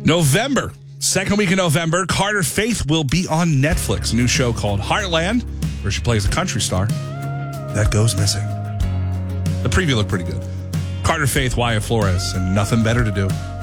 November, second week in November, Carter Faith will be on Netflix. A new show called Heartland, where she plays a country star that goes missing. The preview looked pretty good. Carter Faith, Wyatt Flores, and nothing better to do.